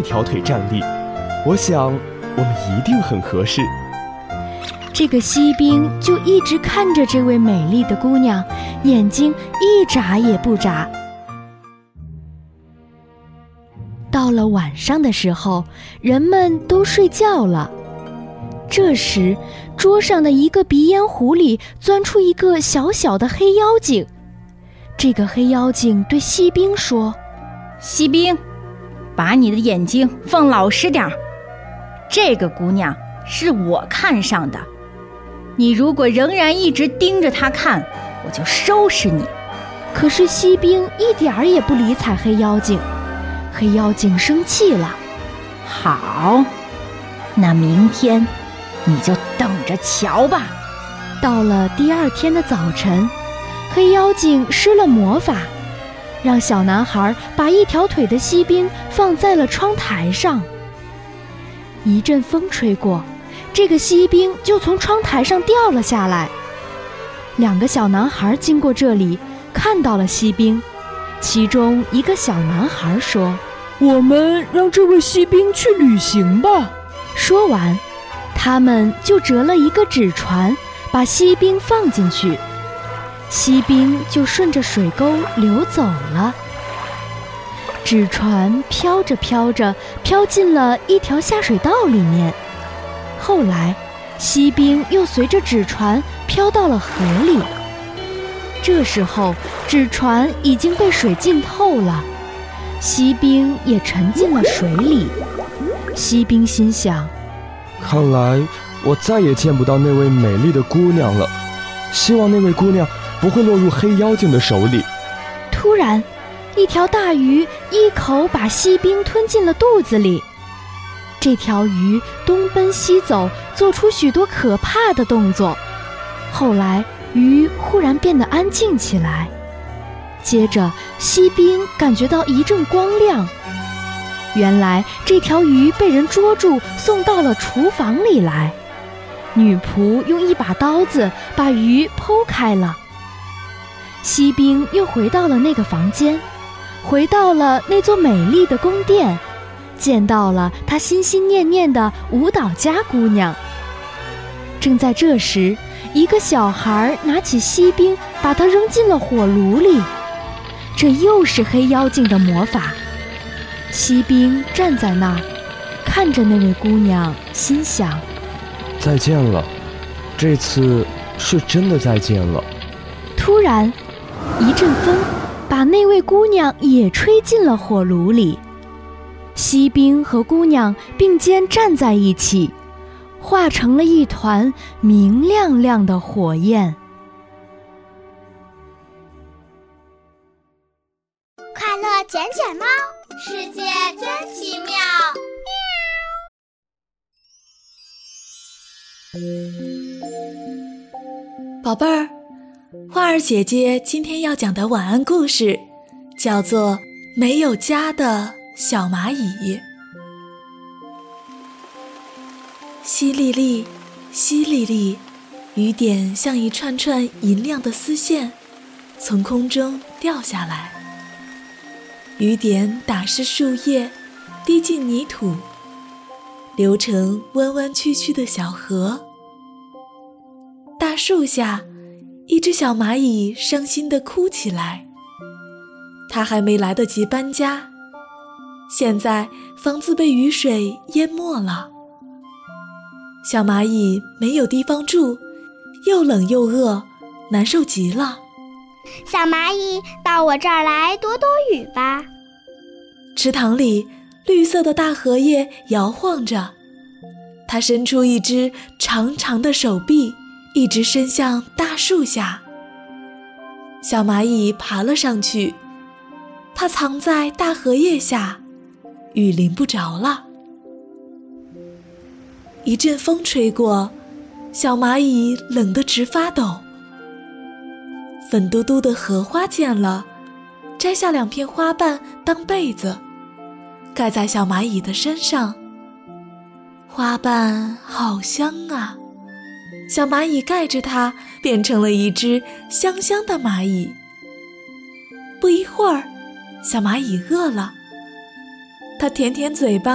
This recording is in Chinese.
条腿站立，我想我们一定很合适。 这个锡兵就一直看着这位美丽的姑娘，眼睛一眨也不眨。到了晚上的时候，人们都睡觉了。这时，桌上的一个鼻烟壶里钻出一个小小的黑妖精。这个黑妖精对锡兵说：“ 锡兵，把你的眼睛放老实点儿。这个姑娘是我看上的，你如果仍然一直盯着她看，我就收拾你。” 可是锡兵一点儿也不理睬黑妖精。黑妖精生气了：“ 好，那明天你就等着瞧吧。” 到了第二天的早晨，黑妖精施了魔法，让小男孩把一条腿的锡兵放在了窗台上。一阵风吹过，这个锡兵就从窗台上掉了下来。两个小男孩经过这里，看到了锡兵，其中一个小男孩说：“ 我们让这位锡兵去旅行吧。” 说完，他们就折了一个纸船，把锡兵放进去，锡兵就顺着水沟流走了。纸船飘着飘着，飘进了一条下水道里面。后来，锡兵又随着纸船飘到了河里。这时候，纸船已经被水浸透了，锡兵也沉进了水里。锡兵心想： 看来我再也见不到那位美丽的姑娘了，希望那位姑娘不会落入黑妖精的手里。 突然，一条大鱼一口把锡兵吞进了肚子里。这条鱼东奔西走，做出许多可怕的动作。后来，鱼忽然变得安静起来。接着，锡兵感觉到一阵光亮。原来这条鱼被人捉住，送到了厨房里来。女仆用一把刀子把鱼剖开了。锡兵又回到了那个房间，回到了那座美丽的宫殿，见到了他心心念念的舞蹈家姑娘。正在这时，一个小孩拿起锡兵，把它扔进了火炉里。这又是黑妖精的魔法。锡兵站在那儿，看着那位姑娘，心想： 再见了，这次是真的再见了。 突然，一阵风把那位姑娘也吹进了火炉里。锡兵和姑娘并肩站在一起，化成了一团明亮亮的火焰。 快乐捡捡猫，世界真奇妙。 宝贝儿，花儿姐姐今天要讲的晚安故事叫做《没有家的小蚂蚁》。淅沥沥，淅沥沥，雨点像一串串银亮的丝线，从空中掉下来。雨点打湿树叶，滴进泥土，流成弯弯曲曲的小河。大树下，一只小蚂蚁伤心地哭起来。它还没来得及搬家，现在房子被雨水淹没了。小蚂蚁没有地方住，又冷又饿，难受极了。 小蚂蚁，到我这儿来躲躲雨吧。 池塘里，绿色的大荷叶摇晃着，它伸出一只长长的手臂，一直伸向大树下。小蚂蚁爬了上去，它藏在大荷叶下，雨淋不着了。一阵风吹过，小蚂蚁冷得直发抖。粉嘟嘟的荷花见了，摘下2片花瓣当被子，盖在小蚂蚁的身上。花瓣好香啊，小蚂蚁盖着它，变成了一只香香的蚂蚁。不一会儿，小蚂蚁饿了，它舔舔嘴巴，